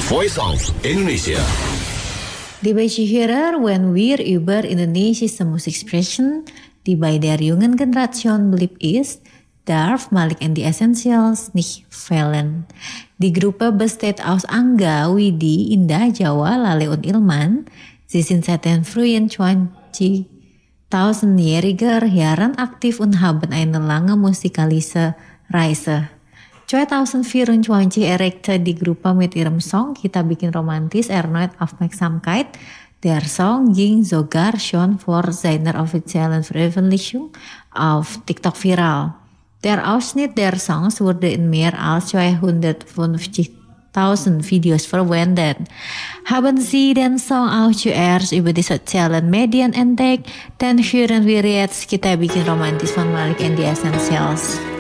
Voice of Indonesia. Die Beziehörer, wenn wir über indonesische Musik sprechen, die bei der jungen Generation beliebt ist, darf Malik and the Essentials nicht fehlen. Die Gruppe besteht aus Angga, Widi, Indah, Jawa, Lale und Ilman. Sie sind seit den frühen 2000-jähriger Jahren aktiv und haben eine lange musikalische Reise. 2024 erreichte die Gruppe mit ihrem Song Kita Bikin Romantis erneut Aufmerksamkeit. Der Song ging sogar schon vor seiner offiziellen Veröffentlichung auf TikTok viral. Der Ausschnitt der Songs wurde in mehr als 250.000 Videos verwendet. Haben Sie den Song auch zuerst über die sozialen Medien entdeckt? Dann hören wir jetzt Kita Bikin Romantis von Malik and the Essentials.